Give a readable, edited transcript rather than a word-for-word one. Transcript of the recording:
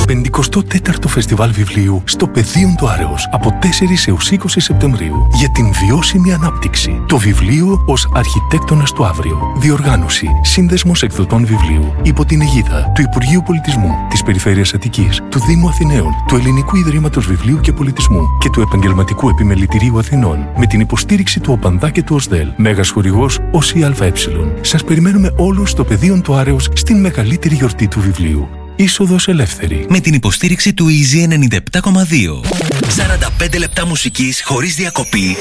54ο Φεστιβάλ Βιβλίου στο Πεδίον του Άρεος από 4 έως 20 Σεπτεμβρίου για την βιώσιμη ανάπτυξη. Το βιβλίο ως αρχιτέκτονας του αύριο. Διοργάνωση Σύνδεσμος Εκδοτών Βιβλίου υπό την αιγίδα του Υπουργείου Πολιτισμού, της Περιφέρειας Αττικής, του Δήμου Αθηναίων, του Ελληνικού Ιδρύματος Βιβλίου και Πολιτισμού και του Επαγγελματικού Επιμελητηρίου Αθηνών με την υποστήριξη του ΟΠΑΝΔΑ και του ΟΣΔΕΛ. Μέγας χορηγός ΟΣΙΑΕ. Σας περιμένουμε όλους στο Πεδίον του Άρεος στην μεγαλύτερη γιορτή του βιβλίου. Είσοδος ελεύθερη. Με την υποστήριξη του Easy 97,2. 45 λεπτά μουσικής χωρίς διακοπή.